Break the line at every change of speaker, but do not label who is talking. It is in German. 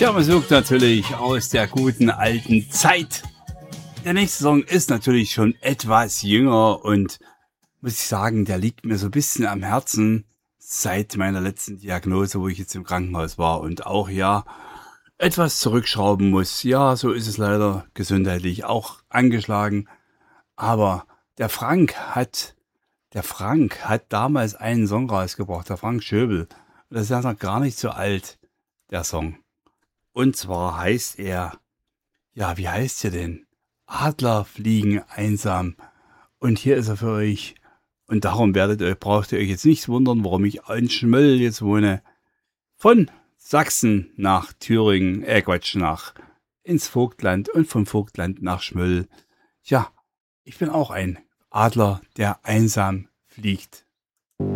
Tja, man sucht natürlich aus der guten alten Zeit. Der nächste Song ist natürlich schon etwas jünger und muss ich sagen, der liegt mir so ein bisschen am Herzen seit meiner letzten Diagnose, wo ich jetzt im Krankenhaus war und auch ja etwas zurückschrauben muss. Ja, so ist es leider gesundheitlich auch angeschlagen. Aber der Frank hat damals einen Song rausgebracht, der Frank Schöbel. Und das ist ja noch gar nicht so alt, der Song. Und zwar heißt er, ja, wie heißt er denn? Adler fliegen einsam. Und hier ist er für euch. Und darum braucht ihr euch jetzt nicht wundern, warum ich in Schmöll jetzt wohne. Von Sachsen nach Thüringen, nach ins Vogtland und vom Vogtland nach Schmöll. Ja, ich bin auch ein Adler, der einsam fliegt.